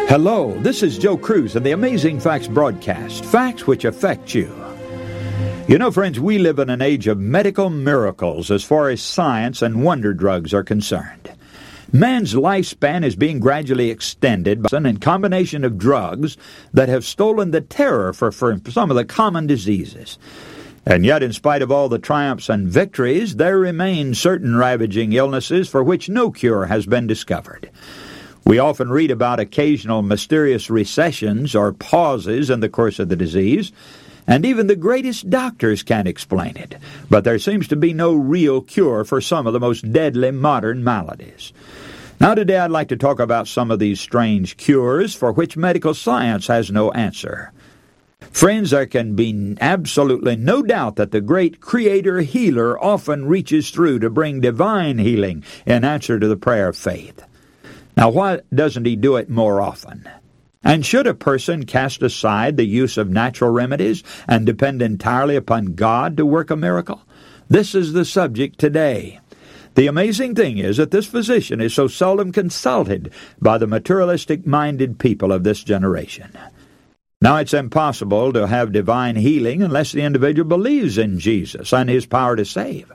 Hello, this is Joe Cruz and the Amazing Facts broadcast, facts which affect you. You know, friends, we live in an age of medical miracles as far as science and wonder drugs are concerned. Man's lifespan is being gradually extended by a combination of drugs that have stolen the terror for some of the common diseases. And yet, in spite of all the triumphs and victories, there remain certain ravaging illnesses for which no cure has been discovered. We often read about occasional mysterious recessions or pauses in the course of the disease, and even the greatest doctors can't explain it. But there seems to be no real cure for some of the most deadly modern maladies. Now today I'd like to talk about some of these strange cures for which medical science has no answer. Friends, there can be absolutely no doubt that the great Creator Healer often reaches through to bring divine healing in answer to the prayer of faith. Now, why doesn't he do it more often? And should a person cast aside the use of natural remedies and depend entirely upon God to work a miracle? This is the subject today. The amazing thing is that this physician is so seldom consulted by the materialistic-minded people of this generation. Now, it's impossible to have divine healing unless the individual believes in Jesus and his power to save.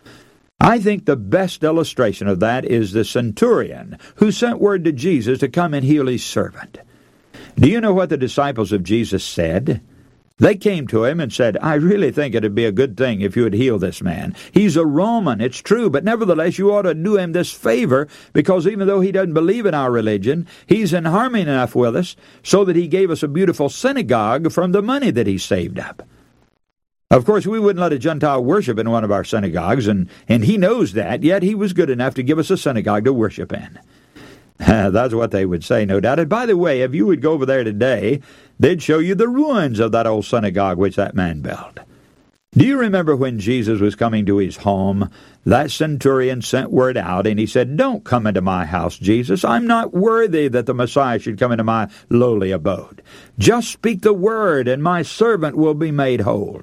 I think the best illustration of that is the centurion who sent word to Jesus to come and heal his servant. Do you know what the disciples of Jesus said? They came to him and said, "I really think it would be a good thing if you would heal this man. He's a Roman, it's true, but nevertheless you ought to do him this favor, because even though he doesn't believe in our religion, he's in harmony enough with us so that he gave us a beautiful synagogue from the money that he saved up." Of course, we wouldn't let a Gentile worship in one of our synagogues, and he knows that, yet he was good enough to give us a synagogue to worship in. That's what they would say, no doubt. And by the way, if you would go over there today, they'd show you the ruins of that old synagogue which that man built. Do you remember when Jesus was coming to his home? That centurion sent word out, and he said, "Don't come into my house, Jesus. I'm not worthy that the Messiah should come into my lowly abode. Just speak the word, and my servant will be made whole."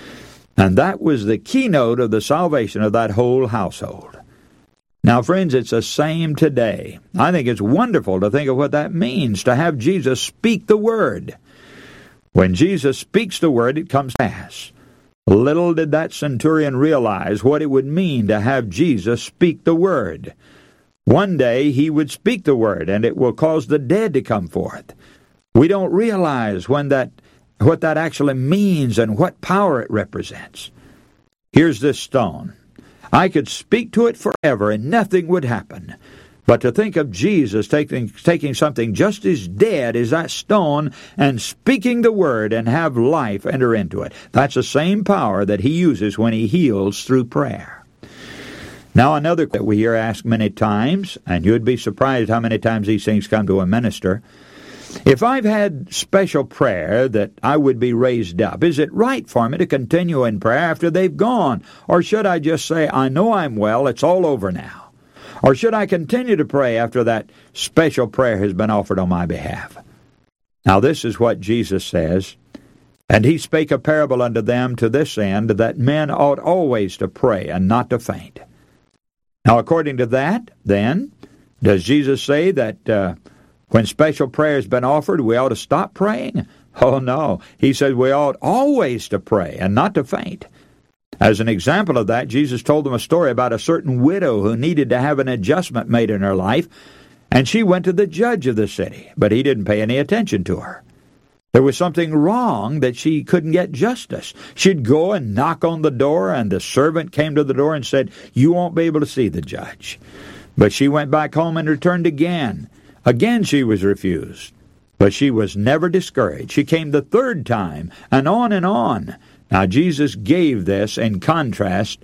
And that was the keynote of the salvation of that whole household. Now, friends, it's the same today. I think it's wonderful to think of what that means, to have Jesus speak the word. When Jesus speaks the word, it comes to pass. Little did that centurion realize what it would mean to have Jesus speak the word. One day he would speak the word, and it will cause the dead to come forth. We don't realize what that actually means and what power it represents. Here's this stone. I could speak to it forever and nothing would happen. But to think of Jesus taking something just as dead as that stone and speaking the word and have life enter into it, that's the same power that he uses when he heals through prayer. Now, another that we hear asked many times, and you'd be surprised how many times these things come to a minister: if I've had special prayer that I would be raised up, is it right for me to continue in prayer after they've gone? Or should I just say, "I know I'm well, it's all over now"? Or should I continue to pray after that special prayer has been offered on my behalf? Now this is what Jesus says, "And he spake a parable unto them to this end, that men ought always to pray and not to faint." Now according to that, then, does Jesus say that when special prayer has been offered, we ought to stop praying? Oh, no. He said we ought always to pray and not to faint. As an example of that, Jesus told them a story about a certain widow who needed to have an adjustment made in her life, and she went to the judge of the city, but he didn't pay any attention to her. There was something wrong that she couldn't get justice. She'd go and knock on the door, and the servant came to the door and said, "You won't be able to see the judge." But she went back home and returned again. Again she was refused, but she was never discouraged. She came the third time, and on and on. Now Jesus gave this in contrast